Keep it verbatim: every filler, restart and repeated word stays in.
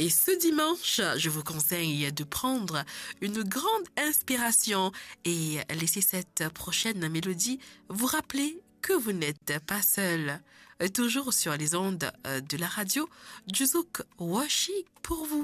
Et ce dimanche, je vous conseille de prendre une grande inspiration et laisser cette prochaine mélodie vous rappeler que vous n'êtes pas seul. Toujours sur les ondes de la radio, Juzouk Washi pour vous.